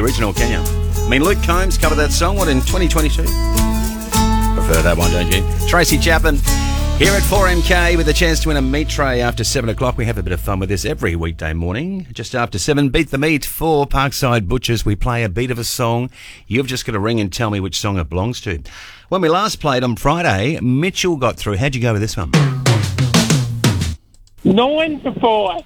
original, can you? I mean, Luke Combs covered that song, what, in 2022? Prefer that one, don't you? Tracy Chapman here at 4MK with a chance to win a meat tray after 7 o'clock. We have a bit of fun with this every weekday morning. Just after 7, Beat the Meat for Parkside Butchers. We play a beat of a song. You've just got to ring and tell me which song it belongs to. When we last played on Friday, Mitchell got through. How'd you go with this one? 9 to 5.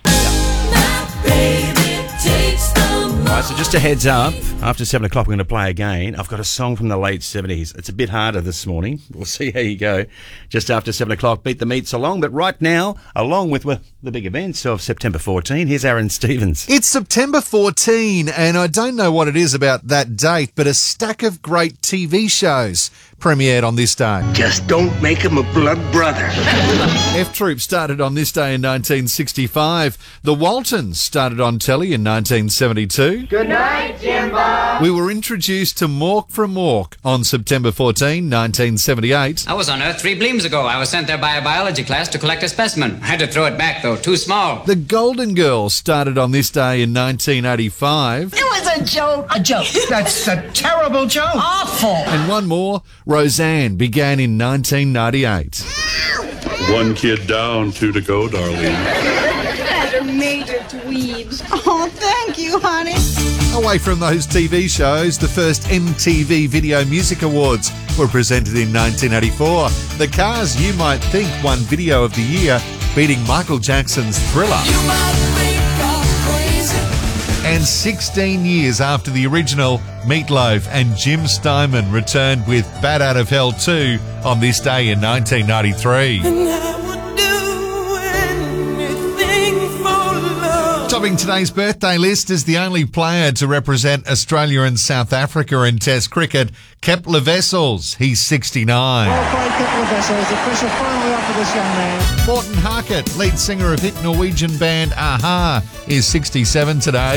All right, so just a heads up, after 7 o'clock we're going to play again. I've got a song from the late 70s. It's a bit harder this morning. We'll see how you go. Just after 7 o'clock, Beat the Meats along. But right now, along with the big events of September 14, here's Aaron Stevens. It's September 14, and I don't know what it is about that date, but a stack of great TV shows premiered on this day. Just don't make him a blood brother. F-Troop started on this day in 1965. The Waltons started on telly in 1972. Good night, Jimbo. We were introduced to Mork from Mork on September 14, 1978. I was on Earth 3 bleams ago. I was sent there by a biology class to collect a specimen. I had to throw it back, though. Too small. The Golden Girls started on this day in 1985. It was a joke. A joke. That's a terrible joke. Awful. And one more, Roseanne, began in 1998. 1 kid down, 2 to go, darling. That's a major dweebs. Oh, thank you, honey. Away from those TV shows, the first MTV Video Music Awards were presented in 1984. The Cars, You Might Think, won Video of the Year, beating Michael Jackson's Thriller. You might think I'm crazy. And 16 years after the original, Meatloaf and Jim Steinman returned with Bat Out of Hell 2 on this day in 1993. And I would do anything for love. Topping today's birthday list is the only player to represent Australia and South Africa in Test cricket, Kepler Wessels. He's 69. Well played, Kepler Wessels. The pressure finally off of this young man. Morten Harket, lead singer of hit Norwegian band Aha, is 67 today.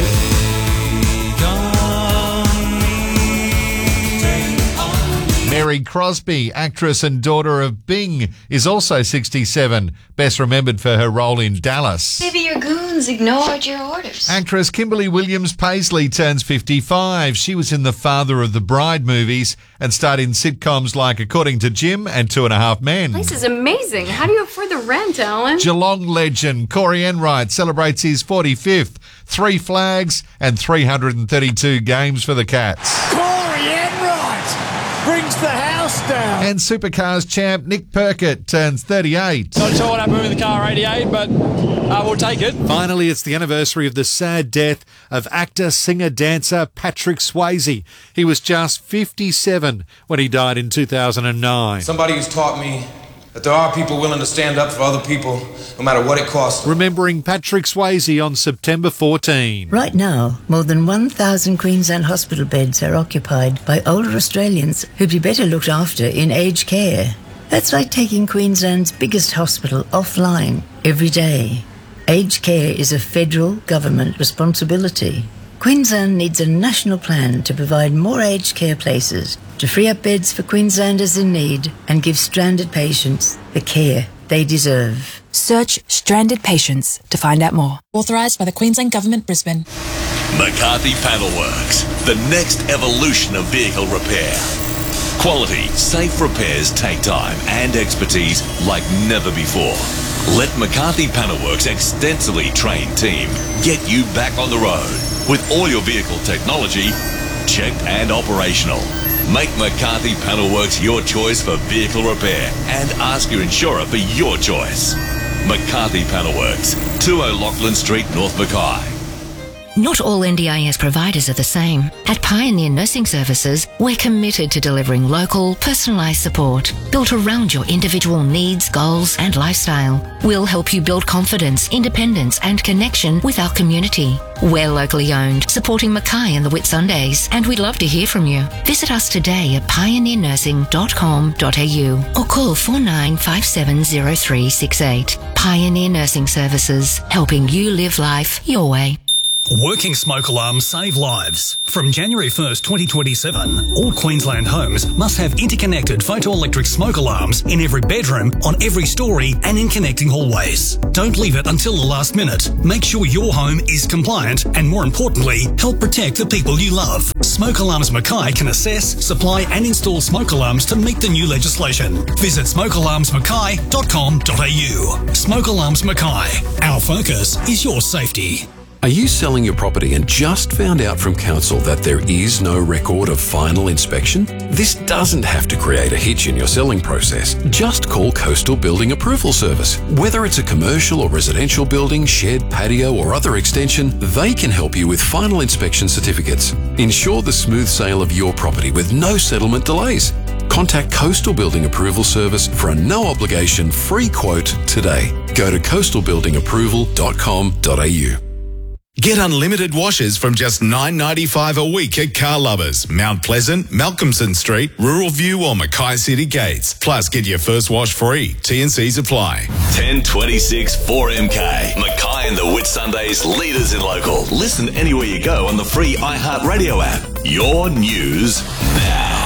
Mary Crosby, actress and daughter of Bing, is also 67, best remembered for her role in Dallas. Maybe your goons ignored your orders. Actress Kimberly Williams Paisley turns 55. She was in the Father of the Bride movies and starred in sitcoms like According to Jim and 2.5 Men. This is amazing. How do you afford the rent, Alan? Geelong legend Corey Enright celebrates his 45th, 3 flags and 332 games for the Cats. Corey Enright brings the house down. And Supercars champ Nick Perkett turns 38. Not sure what happened with the car 88, but we'll take it. Finally, it's the anniversary of the sad death of actor, singer, dancer Patrick Swayze. He was just 57 when he died in 2009. Somebody who's taught me that there are people willing to stand up for other people, no matter what it costs. Remembering Patrick Swayze on September 14. Right now, more than 1,000 Queensland hospital beds are occupied by older Australians who'd be better looked after in aged care. That's like taking Queensland's biggest hospital offline every day. Aged care is a federal government responsibility. Queensland needs a national plan to provide more aged care places, to free up beds for Queenslanders in need and give stranded patients the care they deserve. Search Stranded Patients to find out more. Authorised by the Queensland Government, Brisbane. McCarthy Panelworks, the next evolution of vehicle repair. Quality, safe repairs take time and expertise like never before. Let McCarthy Panelworks' extensively trained team get you back on the road with all your vehicle technology checked and operational. Make McCarthy Panelworks your choice for vehicle repair and ask your insurer for your choice. McCarthy Panelworks, 20 Lachlan Street, North Mackay. Not all NDIS providers are the same. At Pioneer Nursing Services, we're committed to delivering local, personalised support built around your individual needs, goals and lifestyle. We'll help you build confidence, independence and connection with our community. We're locally owned, supporting Mackay and the Whitsundays, and we'd love to hear from you. Visit us today at pioneernursing.com.au or call 49570368. Pioneer Nursing Services, helping you live life your way. Working smoke alarms save lives. From January 1st, 2027, all Queensland homes must have interconnected photoelectric smoke alarms in every bedroom, on every story and in connecting hallways. Don't leave it until the last minute. Make sure your home is compliant and, more importantly, help protect the people you love. Smoke Alarms Mackay can assess, supply and install smoke alarms to meet the new legislation. Visit smokealarmsmackay.com.au. Smoke Alarms Mackay. Our focus is your safety. Are you selling your property and just found out from council that there is no record of final inspection? This doesn't have to create a hitch in your selling process. Just call Coastal Building Approval Service. Whether it's a commercial or residential building, shed, patio or other extension, they can help you with final inspection certificates. Ensure the smooth sale of your property with no settlement delays. Contact Coastal Building Approval Service for a no-obligation free quote today. Go to coastalbuildingapproval.com.au. Get unlimited washes from just $9.95 a week at Car Lovers, Mount Pleasant, Malcolmson Street, Rural View or Mackay City Gates. Plus, get your first wash free. T&Cs apply. 1026 4MK. Mackay and the Whitsundays, leaders in local. Listen anywhere you go on the free iHeartRadio app. Your news now.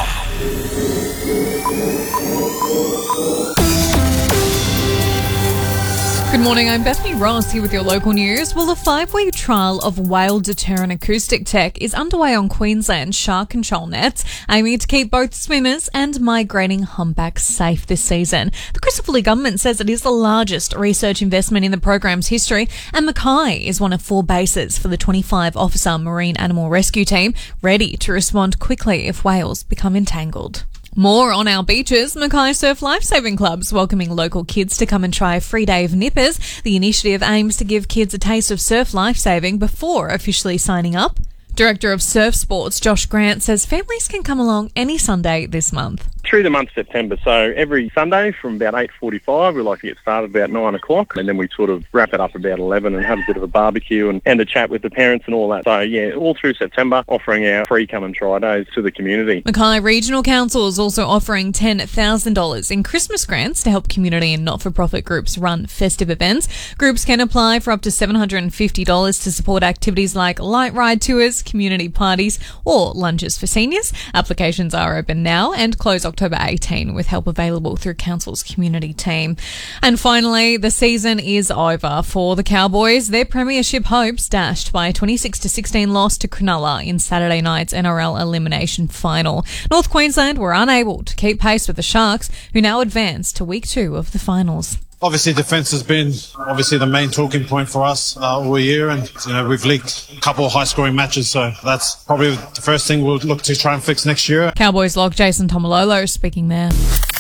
Good morning, I'm Bethany Ross here with your local news. Well, the 5-week trial of whale deterrent acoustic tech is underway on Queensland's shark control nets, aiming to keep both swimmers and migrating humpbacks safe this season. The Christopher government says it is the largest research investment in the program's history, and Mackay is one of 4 bases for the 25-officer Marine Animal Rescue Team, ready to respond quickly if whales become entangled. More on our beaches. Mackay Surf Lifesaving Club's welcoming local kids to come and try a free day of nippers. The initiative aims to give kids a taste of surf lifesaving before officially signing up. Director of Surf Sports, Josh Grant, says families can come along any Sunday this month. Through the month of September, so every Sunday from about 8:45, we like to get started about 9 o'clock, and then we sort of wrap it up about 11 and have a bit of a barbecue and a chat with the parents and all that. So yeah, all through September, offering our free come and try days to the community. Mackay Regional Council is also offering $10,000 in Christmas grants to help community and not-for-profit groups run festive events. Groups can apply for up to $750 to support activities like light ride tours, community parties, or lunches for seniors. Applications are open now and close October 18, with help available through Council's community team. And finally, the season is over for the Cowboys. Their premiership hopes dashed by a 26-16 loss to Cronulla in Saturday night's NRL elimination final. North Queensland were unable to keep pace with the Sharks, who now advance to week 2 of the finals. Obviously, defence has been the main talking point for us all year, and we've leaked a couple of high-scoring matches, so that's probably the first thing we'll look to try and fix next year. Cowboys lock Jason Tomalolo speaking there.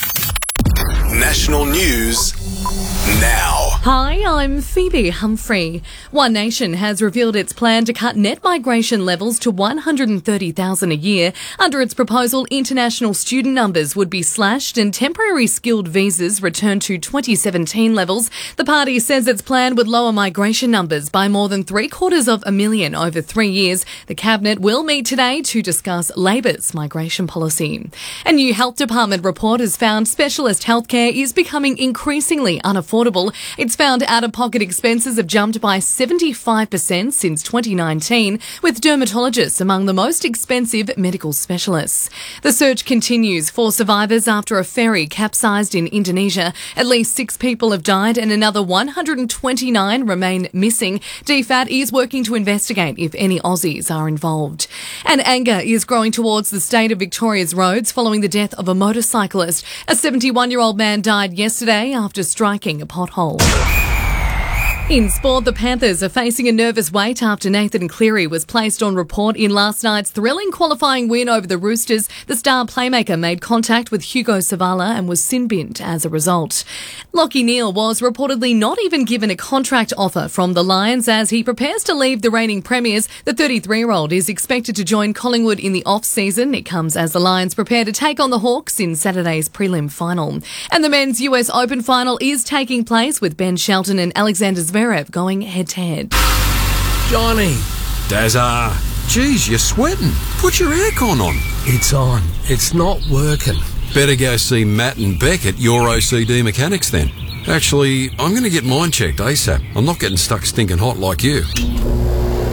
National news now. Hi, I'm Phoebe Humphrey. One Nation has revealed its plan to cut net migration levels to 130,000 a year. Under its proposal, international student numbers would be slashed and temporary skilled visas returned to 2017 levels. The party says its plan would lower migration numbers by more than 750,000 over 3 years. The Cabinet will meet today to discuss Labor's migration policy. A new Health Department report has found specialist healthcare is becoming increasingly unaffordable. It's found out-of-pocket expenses have jumped by 75% since 2019, with dermatologists among the most expensive medical specialists. The search continues for survivors after a ferry capsized in Indonesia. At least 6 people have died and another 129 remain missing. DFAT is working to investigate if any Aussies are involved. And anger is growing towards the state of Victoria's roads following the death of a motorcyclist. A 71-year-old man died yesterday after striking a pothole. In sport, the Panthers are facing a nervous wait after Nathan Cleary was placed on report in last night's thrilling qualifying win over the Roosters. The star playmaker made contact with Hugo Savala and was sin-binned as a result. Lachie Neale was reportedly not even given a contract offer from the Lions as he prepares to leave the reigning premiers. The 33-year-old is expected to join Collingwood in the off-season. It comes as the Lions prepare to take on the Hawks in Saturday's prelim final. And the men's US Open final is taking place with Ben Shelton and Alexander Zverev going head-to-head. Johnny. Dazza. Geez, you're sweating. Put your aircon on. It's on. It's not working. Better go see Matt and Beck at Your OCD Mechanics then. Actually, I'm going to get mine checked ASAP. I'm not getting stuck stinking hot like you.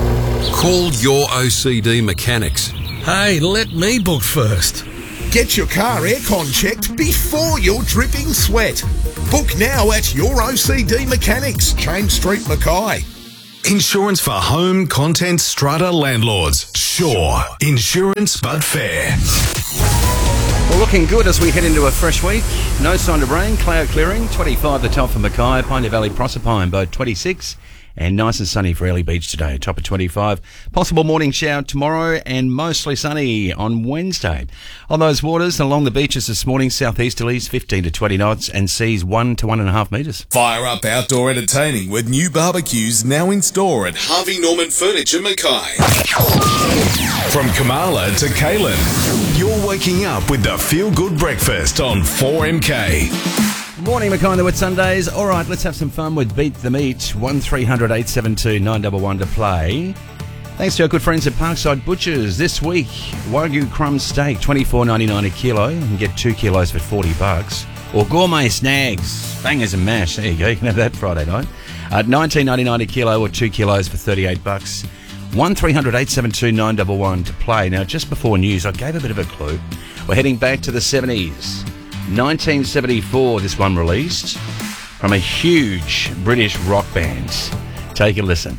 Call your OCD mechanics. Hey, let me book first. Get your car aircon checked before your dripping sweat. Book now at your OCD Mechanics, James Street, Mackay. Insurance for home, content, strata landlords. Sure. Insurance but fair. Well, looking good as we head into a fresh week. No sign of rain, cloud clearing. 25 the top for Mackay, Pioneer Valley, Proserpine, both 26. And nice and sunny for Early Beach today, top of 25. Possible morning shower tomorrow and mostly sunny on Wednesday. On those waters, along the beaches this morning, southeasterlies 15 to 20 knots and seas 1 to 1.5 metres. Fire up outdoor entertaining with new barbecues now in store at Harvey Norman Furniture Mackay. From Kamala to Kalen, you're waking up with the Feel Good Breakfast on 4MK. Morning, Mackay on the Wet Sundays. All right, let's have some fun with Beat the Meat. 1300 872 911 to play. Thanks to our good friends at Parkside Butchers. This week, Wagyu crumb steak, $24.99 a kilo. You can get 2 kilos for $40. Or gourmet snags, bangers and mash. There you go. You can have that Friday night. $19.99 a kilo or 2 kilos for $38. 1300 872 911 to play. Now, just before news, I gave a bit of a clue. We're heading back to the 70s. 1974, this one released from a huge British rock band. Take a listen.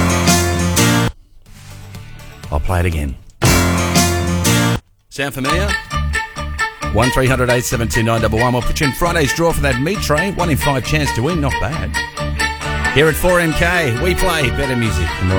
I'll play it again. Sound familiar? 1300 872 911. We'll put you in Friday's draw for that meat tray. 1 in 5 chance to win. Not bad. Here at 4MK, we play better music.